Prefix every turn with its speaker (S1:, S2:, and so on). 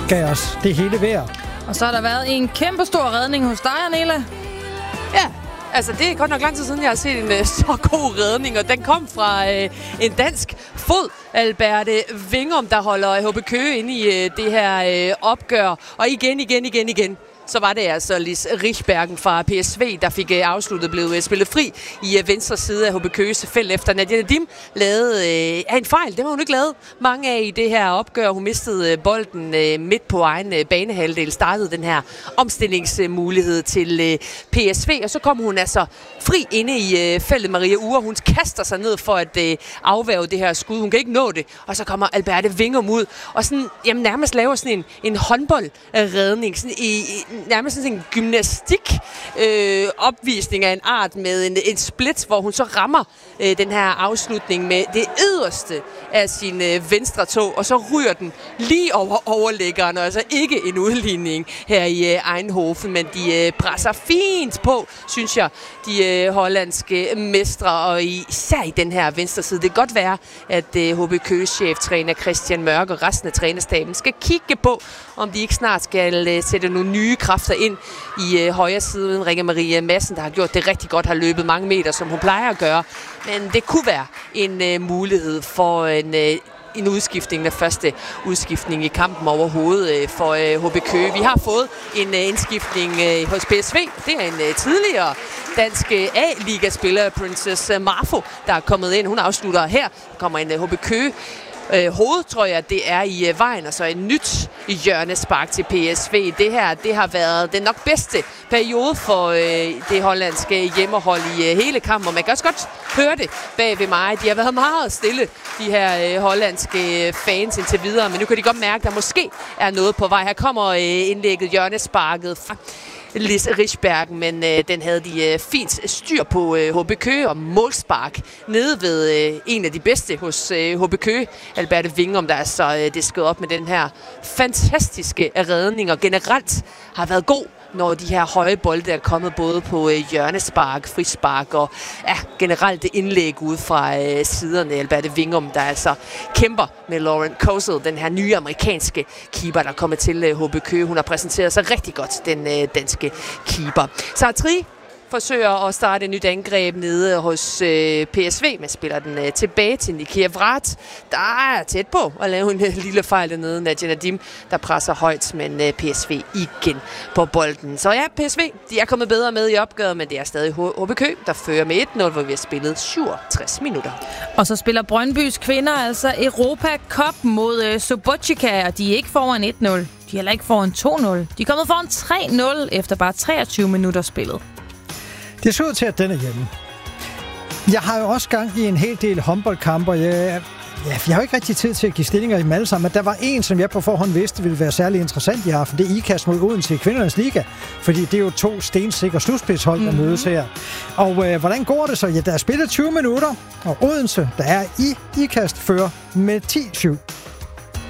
S1: gav os det hele værd.
S2: Og så har der været en kæmpe stor redning hos dig, Anela.
S3: Ja, altså det er godt nok lang tid siden, jeg har set en så god redning, og den kom fra en dansk fod, Alberte Vingum, der holder HB Køge inde i det her opgør. Og igen, så var det altså Lis Richbergen fra PSV, der fik afsluttet, blev spillet fri i venstre side af HB Køges felt efter Nadia Nadim lavede en fejl. Det var hun ikke lavet mange af i det her opgør. Hun mistede bolden midt på egen banehalvdel, startede den her omstillingsmulighed til PSV, og så kom hun altså fri inde i feltet. Maria Ure, hun kaster sig ned for at afværge det her skud. Hun kan ikke nå det, og så kommer Alberte Vingum ud og sådan, nærmest laver sådan en håndboldredning, sådan nærmest sådan en gymnastik opvisning af en art med en split, hvor hun så rammer den her afslutning med det yderste af sin venstre tog, og så ryger den lige over overlæggeren, og altså ikke en udligning her i Eindhoven, men de presser fint på, synes jeg, de hollandske mestre, og især i den her venstre side. Det kan godt være, at HB Køges cheftræner Christian Mørk og resten af trænerstaben skal kigge på, om de ikke snart skal sætte nogle nye kræfter ind i højre side. Rikke Marie Madsen, der har gjort det rigtig godt, har løbet mange meter, som hun plejer at gøre. Men det kunne være en mulighed for en udskiftning, den første udskiftning i kampen overhovedet for HB Køge. Vi har fået en indskiftning hos PSV. Det er en tidligere dansk A-ligaspiller, Princess Marfo, der er kommet ind. Hun afslutter her. Der kommer en HB Køge hoved, tror jeg, det er i vejen, og så et nyt hjørnespark til PSV. Det her, det har været den nok bedste periode for det hollandske hjemmehold i hele kampen, og man kan også godt høre det bag ved mig. De har været meget stille, de her hollandske fans indtil videre, men nu kan de godt mærke, at der måske er noget på vej. Her kommer indlægget hjørnesparket fra Lis Richbergen, men den havde de fint styr på HB Køge, og målspark nede ved en af de bedste hos HB Køge, Alberte Vingum, der er så disket op med den her fantastiske redning, og generelt har været god, når de her høje bolde er kommet både på hjørnespark, frispark og generelt det indlæg ud fra siderne. Alberte Vingum, der altså kæmper med Lauren Kosel, den her nye amerikanske keeper, der kommer til HB Køge. Hun har præsenteret sig rigtig godt, den danske keeper. Sartri forsøger at starte et nyt angreb nede hos PSV, men spiller den tilbage til Nikia Vrat, der er tæt på at lave en lille fejl dernede. Nadia Nadim, der presser højt, men PSV igen på bolden. Så ja, PSV, de er kommet bedre med i opgøret, men det er stadig HB Køge, der fører med 1-0, hvor vi har spillet 67 minutter.
S2: Og så spiller Brøndbys kvinder altså Europa Cup mod Subotica, og de er ikke foran 1-0. De er heller ikke foran 2-0. De er kommet foran 3-0 efter bare 23 minutter spillet.
S1: Det så ud til, at den er hjemme. Jeg har jo også gang i en hel del håndboldkamper. Jeg har jo ikke rigtig tid til at give stillinger i dem alle sammen, men der var en, som jeg på forhånd vidste ville være særlig interessant i aften. Det er IKAST mod Odense i kvindernes liga, fordi det er jo 2 stensikre slutspidshold, der mødes her. Og hvordan går det så? Ja, der er spillet 20 minutter, og Odense, der er i IKAST, fører med 10-7.